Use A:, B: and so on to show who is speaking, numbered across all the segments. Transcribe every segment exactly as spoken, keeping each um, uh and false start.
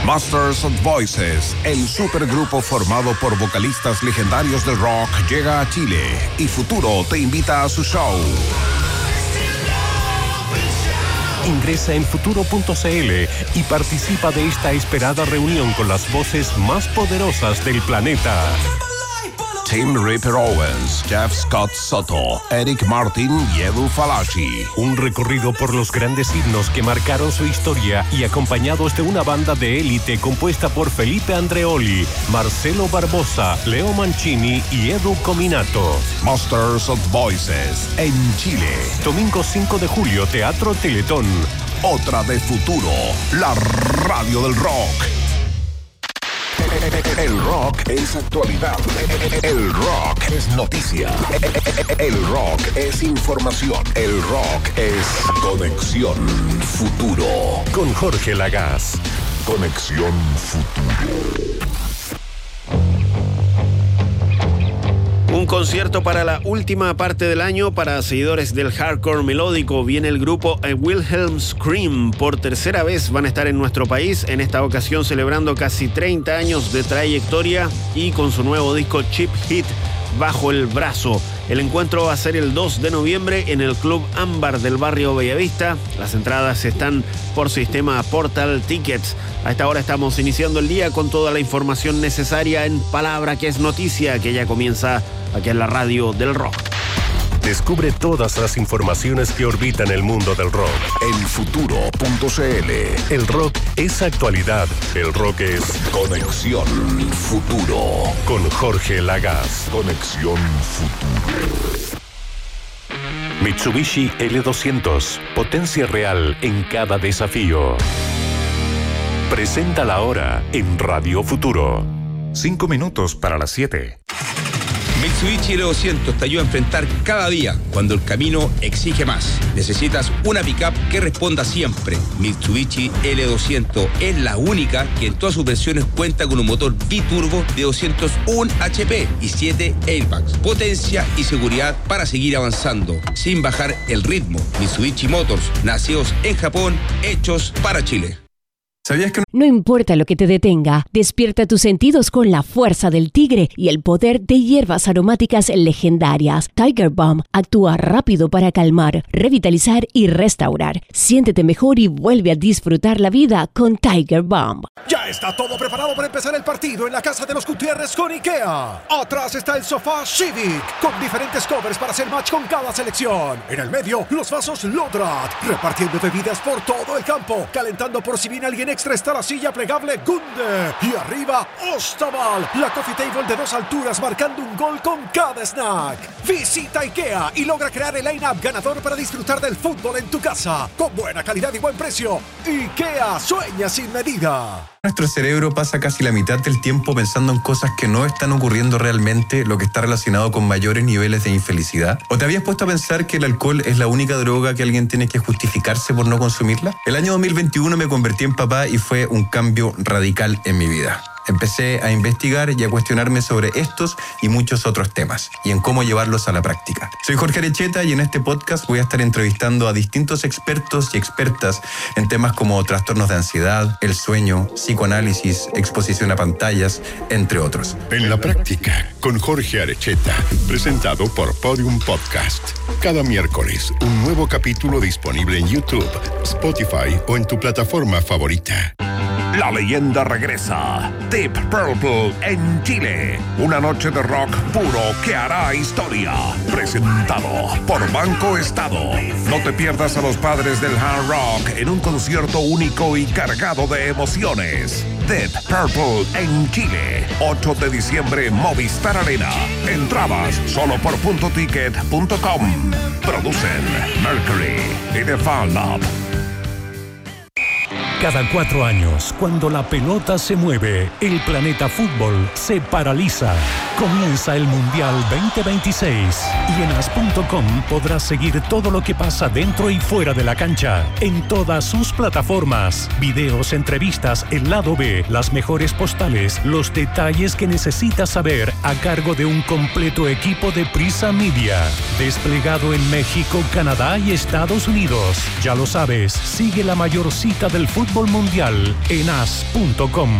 A: Masters of Voices, el supergrupo formado por vocalistas legendarios del rock, llega a Chile y Futuro te invita a su show. Ingresa en futuro punto c l y participa de esta esperada reunión con las voces más poderosas del planeta. Tim Ripper Owens, Jeff Scott Soto, Eric Martin y Edu Falaschi. Un recorrido por los grandes himnos que marcaron su historia y acompañados de una banda de élite compuesta por Felipe Andreoli, Marcelo Barbosa, Leo Mancini y Edu Cominato. Masters of Voices en Chile. Domingo cinco de julio, Teatro Teletón. Otra de Futuro, la radio del rock. El rock es actualidad. El rock es noticia. El rock es información. El rock es Conexión Futuro. Con Jorge Lagaz. Conexión Futuro.
B: Un concierto para la última parte del año para seguidores del hardcore melódico. Viene el grupo Wilhelm Scream. Por tercera vez van a estar en nuestro país, en esta ocasión celebrando casi treinta años de trayectoria y con su nuevo disco Cheap Hit bajo el brazo. El encuentro va a ser el dos de noviembre en el Club Ámbar del barrio Bellavista. Las entradas están por sistema Portal Tickets. A esta hora estamos iniciando el día con toda la información necesaria en Palabra que es Noticia, que ya comienza aquí en la radio del rock.
A: Descubre todas las informaciones que orbitan el mundo del rock en futuro punto c l. El rock es actualidad. El rock es Conexión Futuro. Con Jorge Lagaz. Conexión Futuro. Mitsubishi L doscientos. Potencia real en cada desafío. Presenta la hora en Radio Futuro. Cinco minutos para las siete.
C: Mitsubishi L doscientos te ayuda a enfrentar cada día cuando el camino exige más. Necesitas una pickup que responda siempre. Mitsubishi L doscientos es la única que en todas sus versiones cuenta con un motor biturbo de doscientos uno H P y siete airbags. Potencia y seguridad para seguir avanzando sin bajar el ritmo. Mitsubishi Motors, nacidos en Japón, hechos para Chile.
D: ¿Sabías que no importa lo que te detenga, despierta tus sentidos con la fuerza del tigre y el poder de hierbas aromáticas legendarias? Tiger Balm actúa rápido para calmar, revitalizar y restaurar. Siéntete mejor y vuelve a disfrutar la vida con Tiger Balm.
E: Ya está todo preparado para empezar el partido en la casa de los Gutiérrez con IKEA. Atrás está el sofá Civic con diferentes covers para hacer match con cada selección. En el medio, los vasos Lodrat, repartiendo bebidas por todo el campo, calentando por si viene alguien extra está la silla plegable Gunde. Y arriba, Ostaval, la coffee table de dos alturas marcando un gol con cada snack. Visita IKEA y logra crear el line-up ganador para disfrutar del fútbol en tu casa. Con buena calidad y buen precio. IKEA, sueña sin medida.
F: Nuestro cerebro pasa casi la mitad del tiempo pensando en cosas que no están ocurriendo realmente, lo que está relacionado con mayores niveles de infelicidad. ¿O te habías puesto a pensar que el alcohol es la única droga que alguien tiene que justificarse por no consumirla? El año dos mil veintiuno me convertí en papá y fue un cambio radical en mi vida. Empecé a investigar y a cuestionarme sobre estos y muchos otros temas y en cómo llevarlos a la práctica. Soy Jorge Arecheta y en este podcast voy a estar entrevistando a distintos expertos y expertas en temas como trastornos de ansiedad, el sueño, psicoanálisis, exposición a pantallas, entre otros.
G: En la práctica, con Jorge Arecheta, presentado por Podium Podcast. Cada miércoles, un nuevo capítulo disponible en YouTube, Spotify o en tu plataforma favorita.
A: La leyenda regresa. Deep Purple en Chile. Una noche de rock puro que hará historia. Presentado por Banco Estado. No te pierdas a los padres del hard rock en un concierto único y cargado de emociones. Deep Purple en Chile. ocho de diciembre, Movistar Arena. Entradas solo por punto ticket punto com. Producen Mercury y The Fan Lab. Cada cuatro años, cuando la pelota se mueve, el planeta fútbol se paraliza. Comienza el Mundial veinte veintiséis y en as punto com podrás seguir todo lo que pasa dentro y fuera de la cancha, en todas sus plataformas. Videos, entrevistas, el lado B, las mejores postales, los detalles que necesitas saber a cargo de un completo equipo de Prisa Media. Desplegado en México, Canadá y Estados Unidos. Ya lo sabes, sigue la mayor cita del fútbol mundial en as punto com.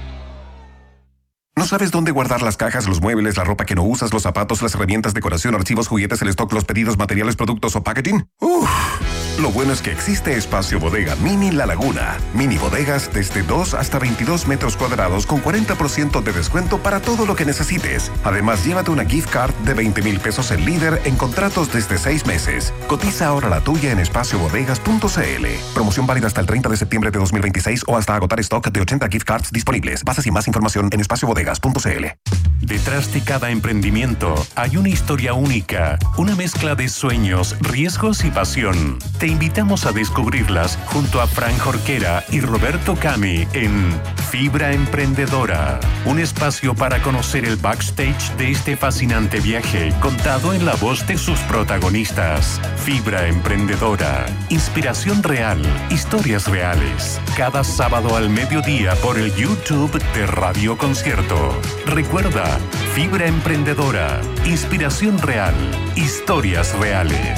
H: ¿No sabes dónde guardar las cajas, los muebles, la ropa que no usas, los zapatos, las herramientas, decoración, archivos, juguetes, el stock, los pedidos, materiales, productos o packaging? Uf. Lo bueno es que existe Espacio Bodega Mini La Laguna. Mini bodegas desde dos hasta veintidós metros cuadrados con cuarenta por ciento de descuento para todo lo que necesites. Además, llévate una gift card de veinte mil pesos en Líder en contratos desde seis meses. Cotiza ahora la tuya en espacio bodegas punto c l. Promoción válida hasta el treinta de septiembre de dos mil veintiséis o hasta agotar stock de ochenta gift cards disponibles. Bases y más información en espacio bodegas punto c l.
A: Detrás de cada emprendimiento hay una historia única, una mezcla de sueños, riesgos y pasión. Te invitamos a descubrirlas junto a Fran Jorquera y Roberto Cami en Fibra Emprendedora, un espacio para conocer el backstage de este fascinante viaje contado en la voz de sus protagonistas. Fibra Emprendedora, inspiración real, historias reales. Cada sábado al mediodía por el YouTube de Radio Concierto. Recuerda, Fibra Emprendedora, inspiración real, historias reales.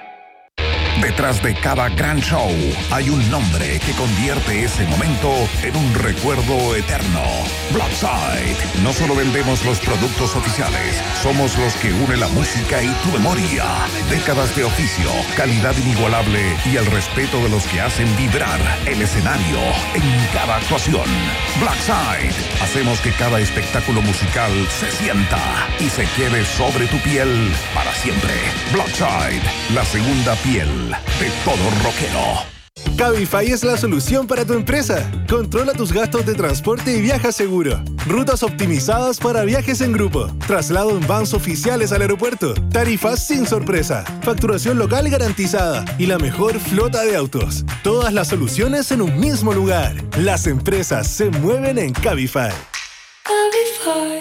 I: Detrás de cada gran show hay un nombre que convierte ese momento en un recuerdo eterno. Blackside. No solo vendemos los productos oficiales, somos los que unen la música y tu memoria. Décadas de oficio, calidad inigualable y el respeto de los que hacen vibrar el escenario en cada actuación. Blackside. Hacemos que cada espectáculo musical se sienta y se quede sobre tu piel para siempre. Blackside, la segunda piel de todo rockero.
J: Cabify es la solución para tu empresa. Controla tus gastos de transporte y viaja seguro. Rutas optimizadas para viajes en grupo. Traslado en vans oficiales al aeropuerto. Tarifas sin sorpresa. Facturación local garantizada. Y la mejor flota de autos. Todas las soluciones en un mismo lugar. Las empresas se mueven en Cabify. Cabify.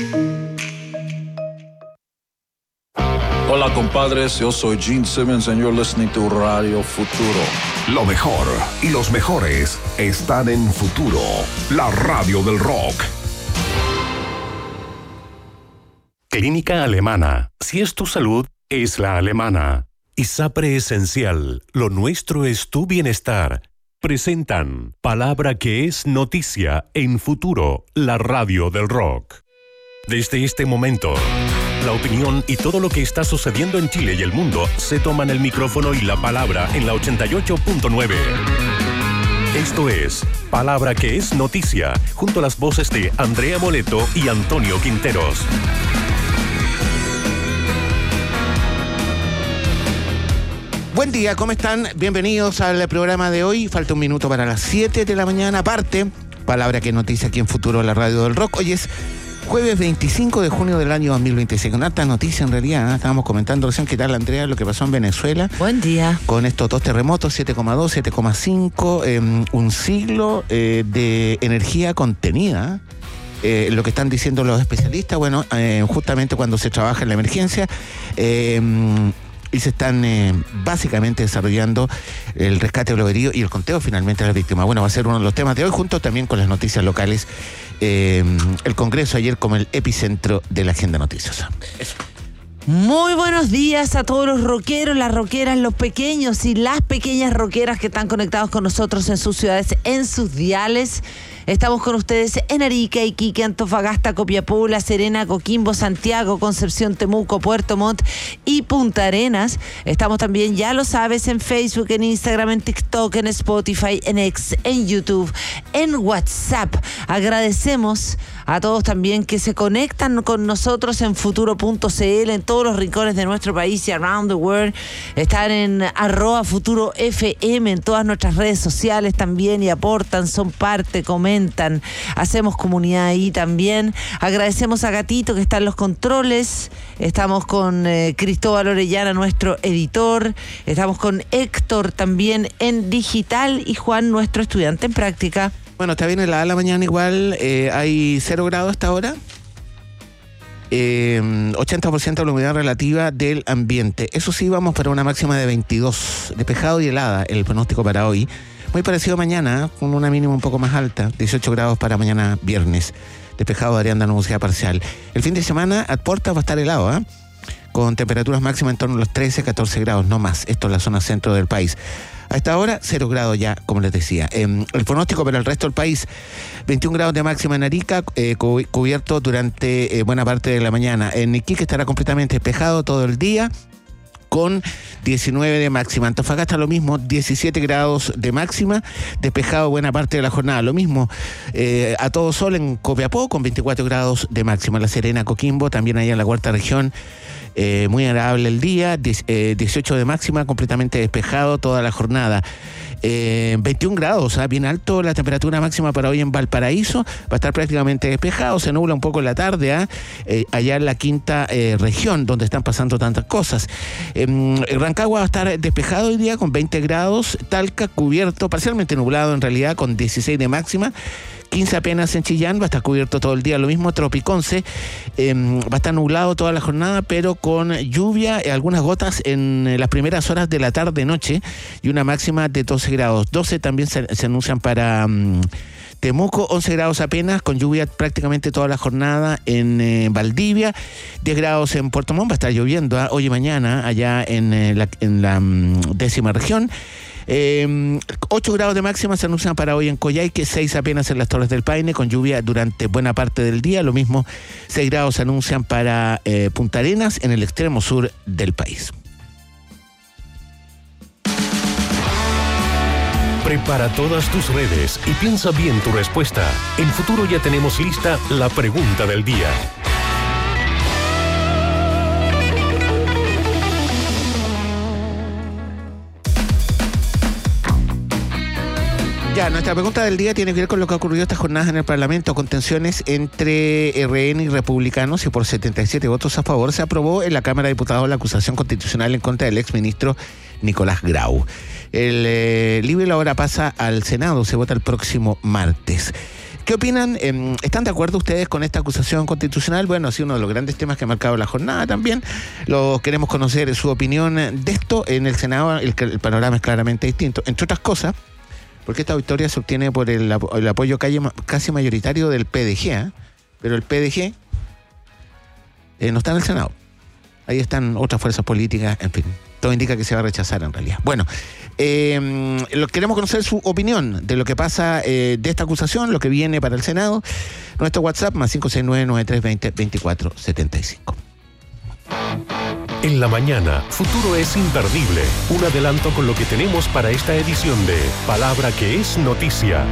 K: Hola compadres, yo soy Gene Simmons and you're listening to Radio Futuro.
I: Lo mejor y los mejores están en Futuro, la radio del rock.
A: Clínica Alemana. Si es tu salud, es la alemana. ISAPRE Esencial. Lo nuestro es tu bienestar. Presentan Palabra que es noticia en Futuro, la radio del rock. Desde este momento, la opinión y todo lo que está sucediendo en Chile y el mundo se toman el micrófono y la palabra en la ochenta y ocho punto nueve. Esto es Palabra que es noticia, junto a las voces de Andrea Moleto y Antonio Quinteros.
L: Buen día, ¿cómo están? Bienvenidos al programa de hoy. Falta un minuto para las siete de la mañana. Aparte, Palabra que es noticia aquí en Futuro, la radio del rock. Hoy es jueves veinticinco de junio del año dos mil veintiséis. Con harta noticia en realidad, ¿eh? Estábamos comentando recién, ¿qué tal, Andrea, lo que pasó en Venezuela?
M: Buen día.
L: Con estos dos terremotos, siete coma dos, siete coma cinco, eh, un siglo eh, de energía contenida. Eh, lo que están diciendo los especialistas, bueno, eh, justamente cuando se trabaja en la emergencia, eh, y se están eh, básicamente desarrollando el rescate de los heridos y el conteo finalmente de las víctimas. Bueno, va a ser uno de los temas de hoy, junto también con las noticias locales. Eh, el Congreso ayer como el epicentro de la agenda noticiosa. Eso.
M: Muy buenos días a todos los rockeros, las rockeras, los pequeños y las pequeñas rockeras que están conectados con nosotros en sus ciudades, en sus diales. Estamos con ustedes en Arica, Iquique, Antofagasta, Copiapó, La Serena, Coquimbo, Santiago, Concepción, Temuco, Puerto Montt y Punta Arenas. Estamos también, ya lo sabes, en Facebook, en Instagram, en TikTok, en Spotify, en X, en YouTube, en WhatsApp. Agradecemos a todos también que se conectan con nosotros en futuro punto c l, en todos los rincones de nuestro país y around the world. Están en arroba futuro F M en todas nuestras redes sociales también y aportan, son parte, comentan, hacemos comunidad ahí también. Agradecemos a Gatito que está en los controles. Estamos con eh, Cristóbal Orellana, nuestro editor. Estamos con Héctor también en digital y Juan, nuestro estudiante en práctica.
L: Bueno, está bien helada la mañana igual, eh, hay cero grados hasta ahora. Eh, ochenta por ciento de la humedad relativa del ambiente. Eso sí, vamos para una máxima de veintidós, despejado y helada el pronóstico para hoy. Muy parecido a mañana, con una mínima un poco más alta, dieciocho grados para mañana viernes. Despejado, variando nubosidad parcial. El fin de semana a puertas va a estar helado, ¿eh? Con temperaturas máximas en torno a los trece, catorce grados, no más. Esto es la zona centro del país. A esta hora, cero grados ya, como les decía. Eh, el pronóstico para el resto del país, veintiún grados de máxima en Arica, eh, cubierto durante eh, buena parte de la mañana. En Iquique estará completamente despejado todo el día, con diecinueve de máxima. Antofagasta lo mismo, diecisiete grados de máxima, despejado buena parte de la jornada. Lo mismo eh, a todo sol en Copiapó, con veinticuatro grados de máxima. La Serena, Coquimbo, también allá en la cuarta región, eh, muy agradable el día, dieciocho de máxima, completamente despejado toda la jornada. Eh, veintiún grados, ¿eh? Bien alto la temperatura máxima para hoy en Valparaíso, va a estar prácticamente despejado, se nubla un poco en la tarde, ¿eh? Eh, allá en la quinta eh, región, donde están pasando tantas cosas. Eh, Rancagua va a estar despejado hoy día con veinte grados, Talca cubierto, parcialmente nublado en realidad, con dieciséis de máxima, quince apenas en Chillán, va a estar cubierto todo el día. Lo mismo Tropiconce, eh, va a estar nublado toda la jornada, pero con lluvia, eh, algunas gotas en eh, las primeras horas de la tarde-noche y una máxima de doce grados. doce también se, se anuncian para um, Temuco, once grados apenas, con lluvia prácticamente toda la jornada en eh, Valdivia, diez grados en Puerto Montt, va a estar lloviendo ¿eh? hoy y mañana allá en eh, la, en la um, décima región. Eh, ocho grados de máxima se anuncian para hoy en Coyhaique, seis apenas en las Torres del Paine, con lluvia durante buena parte del día. Lo mismo, seis grados se anuncian para eh, Punta Arenas, en el extremo sur del país.
A: Prepara todas tus redes y piensa bien tu respuesta. En Futuro ya tenemos lista la pregunta del día.
L: Ya, nuestra pregunta del día tiene que ver con lo que ha ocurrido estas jornadas en el Parlamento, con tensiones entre R N y republicanos, y por setenta y siete votos a favor se aprobó en la Cámara de Diputados la acusación constitucional en contra del exministro Nicolás Grau. El eh, libro ahora pasa al Senado, se vota el próximo martes. ¿Qué opinan? Eh, ¿Están de acuerdo ustedes con esta acusación constitucional? Bueno, ha sido uno de los grandes temas que ha marcado la jornada también. Lo queremos conocer su opinión de esto. En el Senado el, el panorama es claramente distinto. Entre otras cosas, porque esta victoria se obtiene por el, el apoyo casi mayoritario del P D G, ¿eh? Pero el P D G eh, no está en el Senado. Ahí están otras fuerzas políticas, en fin. Todo indica que se va a rechazar en realidad. Bueno, eh, lo, queremos conocer su opinión de lo que pasa eh, de esta acusación, lo que viene para el Senado. Nuestro WhatsApp más cinco seis nueve, nueve tres dos cero, veinticuatro setenta y cinco.
A: En la mañana, Futuro es imperdible. Un adelanto con lo que tenemos para esta edición de Palabra que es Noticia.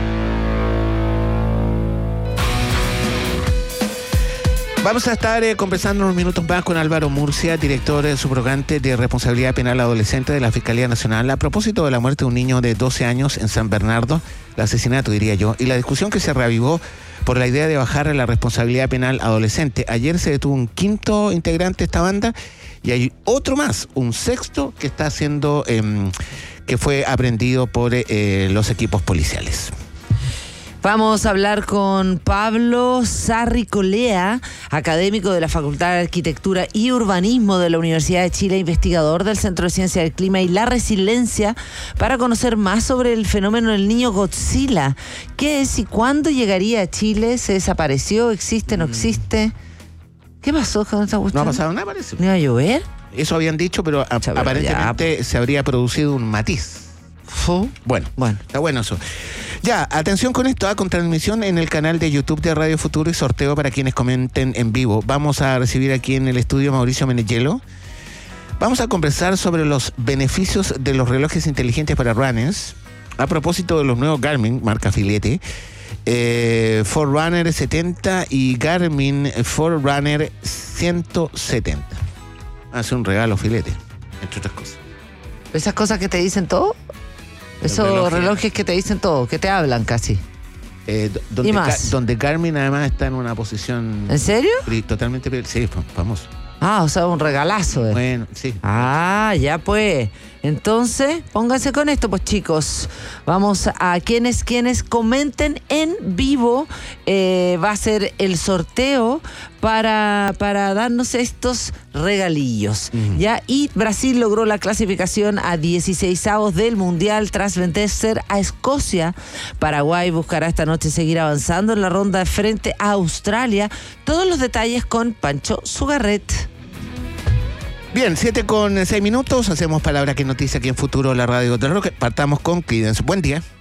L: Vamos a estar eh, conversando unos minutos más con Álvaro Murcia, director eh, subrogante de Responsabilidad Penal Adolescente de la Fiscalía Nacional, a propósito de la muerte de un niño de doce años en San Bernardo, el asesinato diría yo, y la discusión que se reavivó por la idea de bajar la responsabilidad penal adolescente. Ayer se detuvo un quinto integrante de esta banda y hay otro más, un sexto que está siendo, eh, que fue aprendido por eh, los equipos policiales.
M: Vamos a hablar con Pablo Sarricolea, académico de la Facultad de Arquitectura y Urbanismo de la Universidad de Chile, investigador del Centro de Ciencia del Clima y la Resiliencia, para conocer más sobre el fenómeno del niño Godzilla. ¿Qué es y cuándo llegaría a Chile? ¿Se desapareció? ¿Existe? ¿No existe? ¿Qué pasó con esta cuestión?
L: No ha pasado nada, parece.
M: ¿No iba a llover?
L: Eso habían dicho, pero a,
M: Chabela,
L: aparentemente ya se habría producido un matiz.
M: ¿Fu?
L: Bueno, bueno, está bueno eso. Ya, atención con esto, ¿eh? Con transmisión en el canal de YouTube de Radio Futuro y sorteo para quienes comenten en vivo. Vamos a recibir aquí en el estudio Mauricio Meneghello. Vamos a conversar sobre los beneficios de los relojes inteligentes para runners, a propósito de los nuevos Garmin, marca Filete, eh, Forerunner setenta y Garmin Forerunner ciento setenta. Hace un regalo Filete, entre otras cosas.
M: ¿Esas cosas que te dicen todo? Esos relojes. relojes que te dicen todo, que te hablan casi.
L: Eh, donde,
M: ¿Y más?
L: Ga- donde Garmin además está en una posición...
M: ¿En serio?
L: Pri- totalmente... Sí, famoso.
M: Ah, o sea, un regalazo. Eh.
L: Bueno, sí.
M: Ah, ya pues. Entonces, pónganse con esto, pues chicos. Vamos a quienes, quienes comenten en vivo. Eh, va a ser el sorteo para, para darnos estos regalillos. Mm. ¿Ya? Y Brasil logró la clasificación a dieciseisavos del Mundial tras vencer a Escocia. Paraguay buscará esta noche seguir avanzando en la ronda frente a Australia. Todos los detalles con Pancho Sugarret.
L: Bien, siete con seis minutos. Hacemos palabra que noticia aquí en Futuro, la radio del rock. Partamos con Creedence. Buen día.